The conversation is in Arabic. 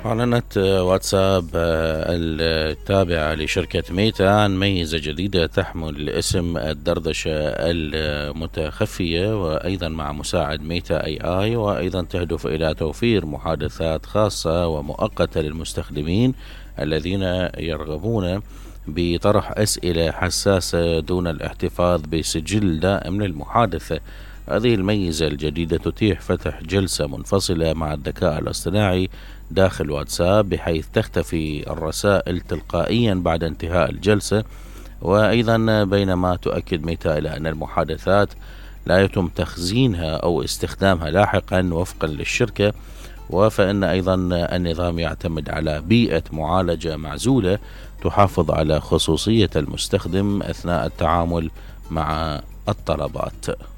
أعلنت واتساب التابعة لشركة ميتا عن ميزة جديدة تحمل اسم الدردشة المتخفية، وأيضا مع مساعد ميتا AI، وأيضا تهدف إلى توفير محادثات خاصة ومؤقتة للمستخدمين الذين يرغبون بطرح أسئلة حساسة دون الاحتفاظ بسجل دائم للمحادثة. هذه الميزة الجديدة تتيح فتح جلسة منفصلة مع الذكاء الاصطناعي داخل واتساب، بحيث تختفي الرسائل تلقائيا بعد انتهاء الجلسة. وأيضا بينما تؤكد ميتا إلى أن المحادثات لا يتم تخزينها أو استخدامها لاحقا وفقا للشركة، وفإن أيضا النظام يعتمد على بيئة معالجة معزولة تحافظ على خصوصية المستخدم أثناء التعامل مع الطلبات.